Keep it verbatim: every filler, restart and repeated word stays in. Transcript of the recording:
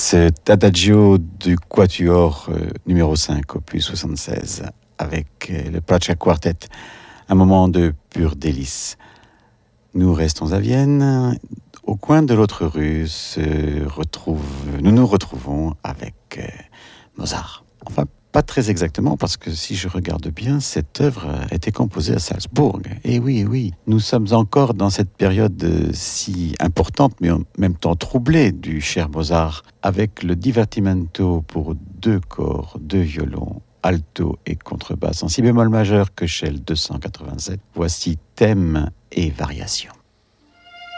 cet adagio du Quatuor euh, numéro cinq, opus soixante-seize, avec euh, le Pracha Quartet, un moment de pur délice. Nous restons à Vienne. Au coin de l'autre rue, se retrouve, nous nous retrouvons avec euh, Mozart. Enfin, pas très exactement, parce que si je regarde bien, cette œuvre a été composée à Salzbourg. Et oui, oui, nous sommes encore dans cette période euh, si importante, mais en même temps troublée du cher Mozart, avec le divertimento pour deux corps, deux violons, alto et contrebasse en si bémol majeur que Shell deux cent quatre-vingt-sept. Voici thème et variation.